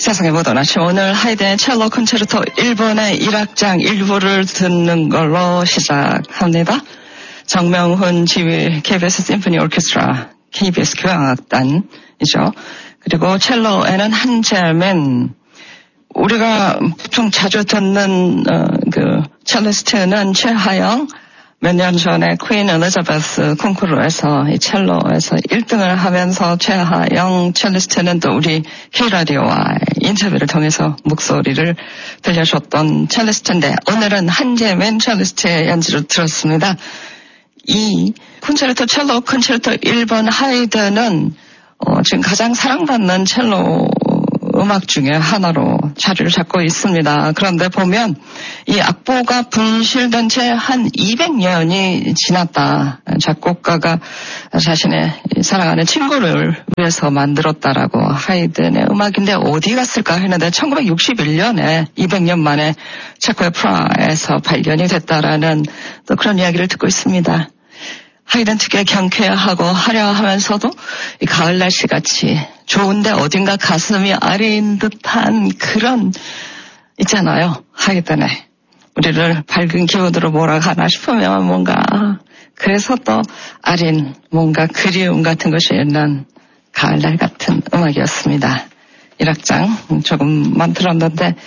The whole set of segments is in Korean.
세상에 보던 아침 오늘 하이든의 첼로 콘체르토 1번의 1악장 일부를 듣는 걸로 시작합니다. 정명훈 지휘 KBS 심포니 오케스트라 KBS 교향악단이죠. 그리고 첼로에는 한젤맨 우리가 보통 자주 듣는 첼리스트는 최하영 몇 년 전에 퀸 엘리자베스 콩쿠르에서 이 첼로에서 1등을 하면서 최하영 첼리스트는 또 우리 K라디오와 인터뷰를 통해서 목소리를 들려줬던 첼리스트인데 오늘은 한재맨 첼리스트의 연주를 들었습니다. 이 콘체르토 첼로 콘체르토 1번 하이든은 지금 가장 사랑받는 첼로 음악 중에 하나로 자리를 잡고 있습니다. 그런데 보면 이 악보가 분실된 채 한 200년이 지났다. 작곡가가 자신의 사랑하는 친구를 위해서 만들었다라고 하이든의 음악인데 어디 갔을까 했는데 1961년에 200년 만에 체코의 프라하에서 발견이 됐다라는 또 그런 이야기를 듣고 있습니다. 하이든 특유의 경쾌하고 화려하면서도 이 가을 날씨같이 좋은데 어딘가 가슴이 아린 듯한 그런 있잖아요. 하이든에 우리를 밝은 기분으로 몰아가나 싶으면 뭔가 그래서 또 아린 뭔가 그리움 같은 것이 있는 가을날 같은 음악이었습니다. 1악장 조금만 들었는데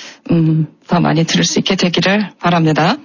더 많이 들을 수 있게 되기를 바랍니다.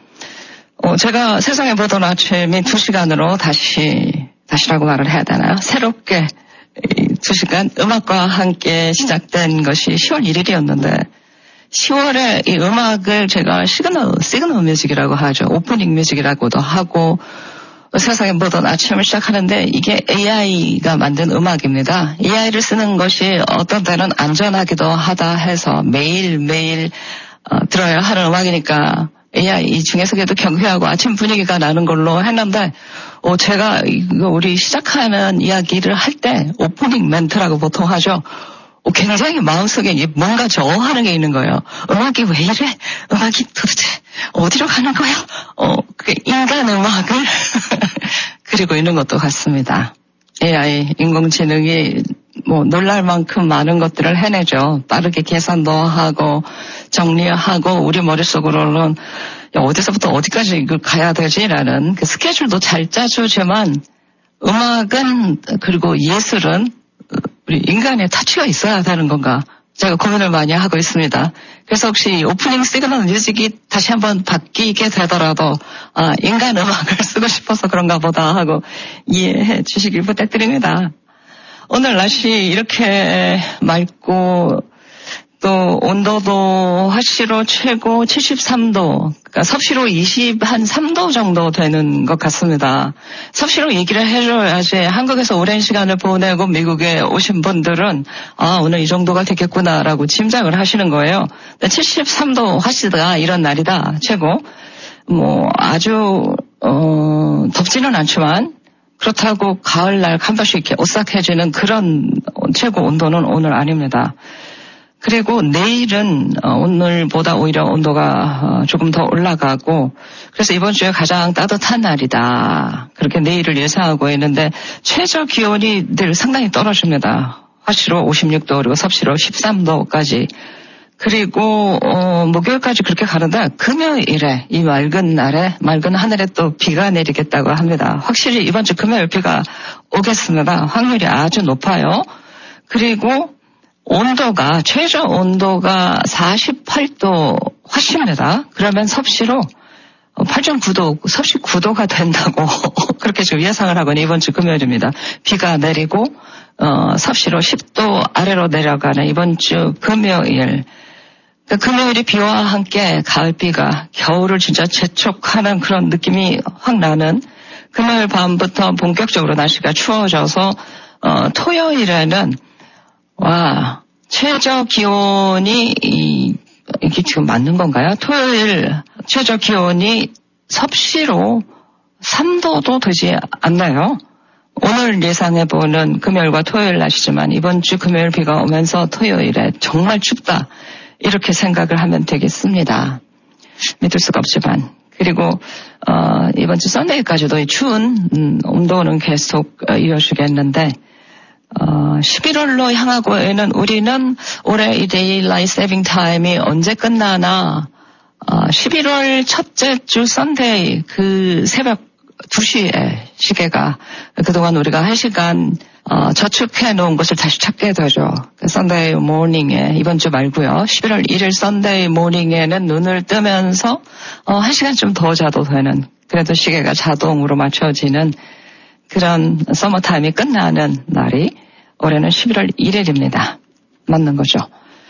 제가 세상에 보던 아침이 2시간으로 다시라고 말을 해야 되나요? 새롭게 2시간 음악과 함께 시작된 것이 10월 1일이었는데 10월에 이 음악을 제가 시그널 뮤직이라고 하죠. 오프닝 뮤직이라고도 하고 세상에 보던 아침을 시작하는데 이게 AI가 만든 음악입니다. AI를 쓰는 것이 어떤 때는 안전하기도 하다 해서 매일매일 들어야 하는 음악이니까 AI 중에서도 경쾌하고 아침 분위기가 나는 걸로 했는데 제가 우리 시작하는 이야기를 할 때 오프닝 멘트라고 보통 하죠. 굉장히 마음속에 뭔가 저어하는 게 있는 거예요. 음악이 왜 이래? 음악이 도대체 어디로 가는 거야? 인간 음악을 그리고 있는 것도 같습니다. AI, 인공지능이 놀랄 만큼 많은 것들을 해내죠. 빠르게 계산도 하고 정리하고 우리 머릿속으로는 어디서부터 어디까지 이걸 가야 되지라는 그 스케줄도 잘 짜주지만 음악은 그리고 예술은 우리 인간의 터치가 있어야 되는 건가? 제가 고민을 많이 하고 있습니다. 그래서 혹시 오프닝 시그널 뮤직이 다시 한번 바뀌게 되더라도 인간 음악을 쓰고 싶어서 그런가 보다 하고 이해해 주시길 부탁드립니다. 오늘 날씨 이렇게 맑고 또 온도도 화씨로 최고 73도, 그러니까 섭씨로 23도 정도 되는 것 같습니다. 섭씨로 얘기를 해줘야지 한국에서 오랜 시간을 보내고 미국에 오신 분들은 오늘 이 정도가 되겠구나라고 짐작을 하시는 거예요. 73도 화씨가 이런 날이다. 최고. 아주 덥지는 않지만 그렇다고 가을날 한 번씩 이렇게 오싹해지는 그런 최고 온도는 오늘 아닙니다. 그리고 내일은 오늘보다 오히려 온도가 조금 더 올라가고 그래서 이번 주에 가장 따뜻한 날이다. 그렇게 내일을 예상하고 있는데 최저 기온이 늘 상당히 떨어집니다. 화씨로 56도 그리고 섭씨로 13도까지. 그리고 목요일까지 그렇게 가는데 금요일에 이 맑은 날에 맑은 하늘에 또 비가 내리겠다고 합니다. 확실히 이번 주 금요일 비가 오겠습니다. 확률이 아주 높아요. 그리고 온도가 최저 온도가 48도 화씨입니다. 그러면 섭씨로 8.9도 섭씨 9도가 된다고 그렇게 지금 예상을 하고는 이번 주 금요일입니다. 비가 내리고 섭씨로 10도 아래로 내려가는 이번 주 금요일. 금요일이 비와 함께 가을비가 겨울을 진짜 재촉하는 그런 느낌이 확 나는 금요일 밤부터 본격적으로 날씨가 추워져서 토요일에는 최저 기온이 이게 지금 맞는 건가요? 토요일 최저 기온이 섭씨로 3도도 되지 않나요? 오늘 예상해보는 금요일과 토요일 날씨지만 이번 주 금요일 비가 오면서 토요일에 정말 춥다. 이렇게 생각을 하면 되겠습니다. 믿을 수가 없지만. 그리고 이번 주 썬데이까지도 이 추운 온도는 계속 이어지겠는데 11월로 향하고에는 우리는 올해 이 데일라이트 세이빙 타임이 언제 끝나나 11월 첫째 주 선데이 그 새벽 2시에 시계가 그동안 우리가 1시간 저축해 놓은 것을 다시 찾게 되죠. 선데이 모닝에 이번 주 말고요. 11월 1일 선데이 모닝에는 눈을 뜨면서 1시간 좀 더 자도 되는 그래도 시계가 자동으로 맞춰지는 그런 서머타임이 끝나는 날이 올해는 11월 1일입니다. 맞는 거죠.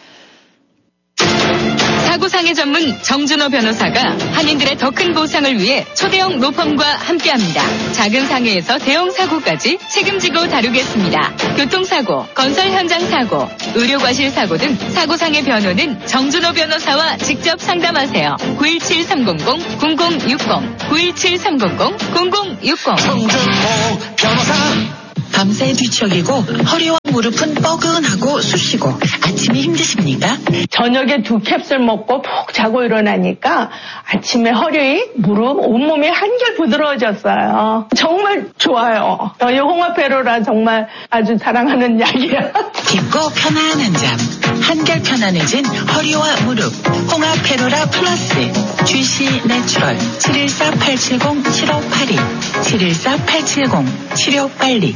사고상해 전문 정준호 변호사가 한인들의 더 큰 보상을 위해 초대형 로펌과 함께합니다. 작은 상해에서 대형 사고까지 책임지고 다루겠습니다. 교통사고, 건설 현장 사고, 의료과실 사고 등 사고상해 변호는 정준호 변호사와 직접 상담하세요. 917-300-0060 917-300-0060 정준호 변호사 밤새 뒤척이고 허리와 무릎은 뻐근하고 쑤시고 아침이 힘드십니까? 저녁에 2캡슐 먹고 푹 자고 일어나니까 아침에 허리, 무릎, 온몸이 한결 부드러워졌어요. 정말 좋아요. 이 홍합회로라 정말 아주 사랑하는 약이야. 깊고 편안한 잠, 한결 편안해진 허리와 무릎, 홍합회로라 플러스, GC 내추럴 714-870-7582 714-870-7582.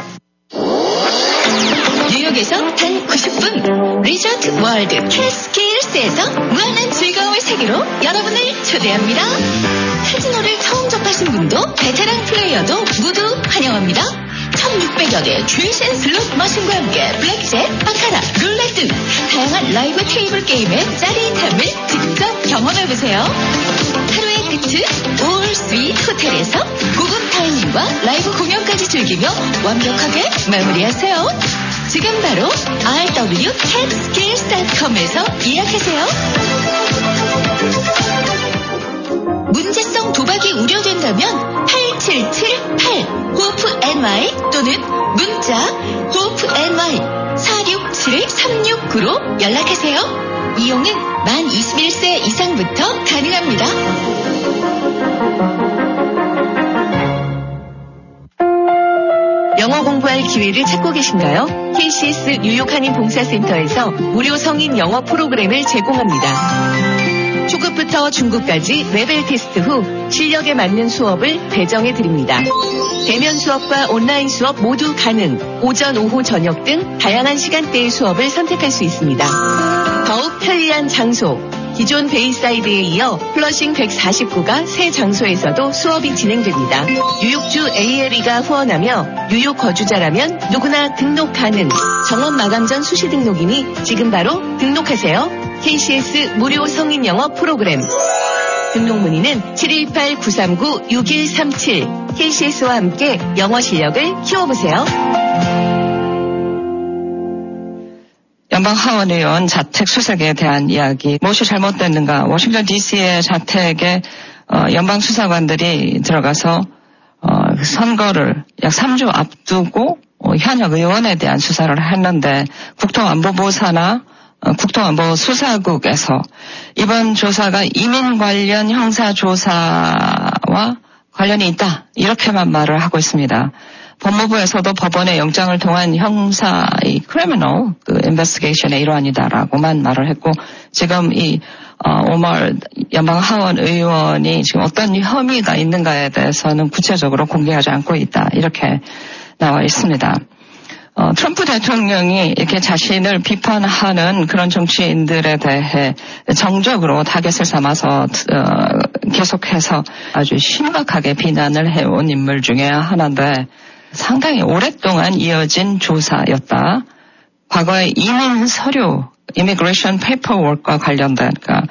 뉴욕에서 단 90분 리조트 월드 캐스케일스에서 무한한 즐거움의 세계로 여러분을 초대합니다. 카지노를 처음 접하신 분도 베테랑 플레이어도 모두 환영합니다. 1600여 개의 최신 슬롯 머신과 함께 블랙잭, 바카라, 룰렛 등 다양한 라이브 테이블 게임의 짜릿함을 직접 경험해보세요. 하루의 끝은 올 스윗 호텔에서 고급 다이닝과 라이브 공연까지 즐기며 완벽하게 마무리하세요. 지금 바로 rwcatskills.com에서 예약하세요. 문제성 도박이 우려된다면 8778 호프NY 또는 문자 호프NY 467-369로 연락하세요. 이용은 만 21세 이상부터 가능합니다. 영어 공부할 기회를 찾고 계신가요? KCS 뉴욕 한인 봉사센터에서 무료 성인 영어 프로그램을 제공합니다. 초급부터 중급까지 레벨 테스트 후 실력에 맞는 수업을 배정해 드립니다. 대면 수업과 온라인 수업 모두 가능. 오전, 오후, 저녁 등 다양한 시간대의 수업을 선택할 수 있습니다. 더욱 편리한 장소. 기존 베이사이드에 이어 플러싱 149가 새 장소에서도 수업이 진행됩니다. 뉴욕주 ALE가 후원하며 뉴욕 거주자라면 누구나 등록 가능. 정원 마감 전 수시 등록이니 지금 바로 등록하세요. KCS 무료 성인 영어 프로그램. 등록 문의는 718-939-6137. KCS와 함께 영어 실력을 키워보세요. 연방 하원 의원 자택 수색에 대한 이야기. 무엇이 잘못됐는가? 워싱턴 DC의 자택에 연방 수사관들이 들어가서 선거를 약 3주 앞두고 현역 의원에 대한 수사를 했는데 국토안보보사나 국토안보수사국에서 이번 조사가 이민 관련 형사조사와 관련이 있다. 이렇게만 말을 하고 있습니다. 법무부에서도 법원에 영장을 통한 형사 criminal investigation의 일환이다라고만 말을 했고 지금 이 오말 연방 하원 의원이 지금 어떤 혐의가 있는가에 대해서는 구체적으로 공개하지 않고 있다. 이렇게 나와 있습니다. 트럼프 대통령이 이렇게 자신을 비판하는 그런 정치인들에 대해 정적으로 타겟을 삼아서 계속해서 아주 심각하게 비난을 해온 인물 중에 하나인데 상당히 오랫동안 이어진 조사였다. 과거에 이민 서류, immigration paperwork과 관련된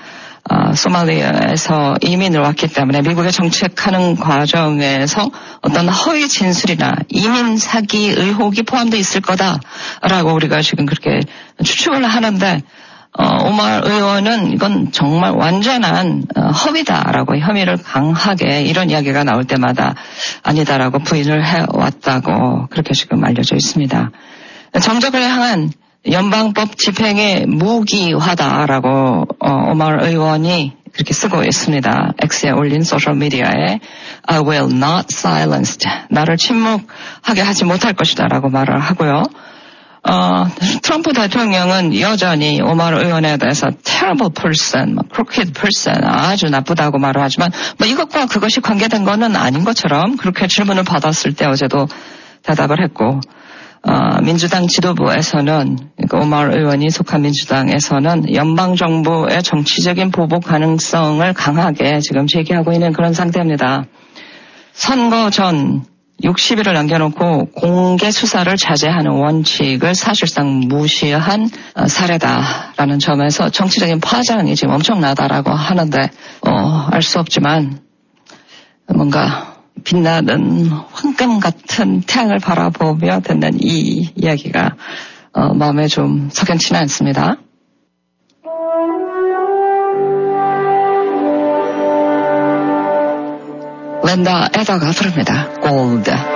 소말리아에서 이민을 왔기 때문에 미국에 정착하는 과정에서 어떤 허위 진술이나 이민 사기 의혹이 포함되어 있을 거다라고 우리가 지금 그렇게 추측을 하는데 오말 의원은 이건 정말 완전한 허위다라고 혐의를 강하게 이런 이야기가 나올 때마다 아니다라고 부인을 해왔다고 그렇게 지금 알려져 있습니다. 정적을 향한 연방법 집행의 무기화다라고 오말 의원이 그렇게 쓰고 있습니다. X에 올린 소셜미디어에 I will not silence. 나를 침묵하게 하지 못할 것이다라고 말을 하고요. 트럼프 대통령은 여전히 오마르 의원에 대해서 terrible person, crooked person, 아주 나쁘다고 말을 하지만 이것과 그것이 관계된 거는 아닌 것처럼 그렇게 질문을 받았을 때 어제도 대답을 했고 민주당 지도부에서는 오마르 의원이 속한 민주당에서는 연방정부의 정치적인 보복 가능성을 강하게 지금 제기하고 있는 그런 상태입니다. 선거 전 60일을 남겨놓고 공개 수사를 자제하는 원칙을 사실상 무시한 사례다라는 점에서 정치적인 파장이 지금 엄청나다라고 하는데 알 수 없지만 뭔가 빛나는 황금 같은 태양을 바라보며 듣는 이 이야기가 마음에 좀 석연치는 않습니다. 랜다 에더가 부릅니다. 골드.